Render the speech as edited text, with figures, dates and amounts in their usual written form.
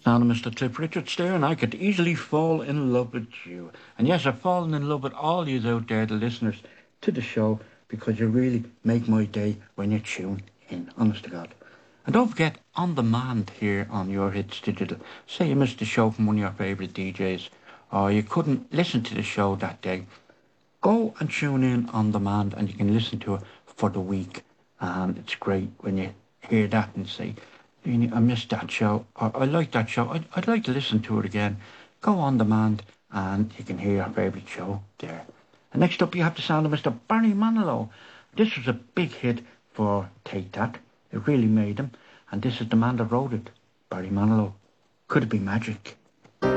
Sound of Mr. Cliff Richards there, and I could easily fall in love with you. And yes, I've fallen in love with all you out there, the listeners to the show, because you really make my day when you tune in, honest to God. And don't forget, on demand here on Your Hits Digital, say you missed the show from one of your favourite DJs, or you couldn't listen to the show that day, go and tune in on demand and you can listen to it for the week. And it's great when you hear that and say, I missed that show, or I like that show, I'd like to listen to it again. Go on demand and you can hear your favourite show there. And next up you have the sound of Mr. Barry Manilow. This was a big hit for Take That. It really made him. And this is the man that wrote it, Barry Manilow. Could it be magic?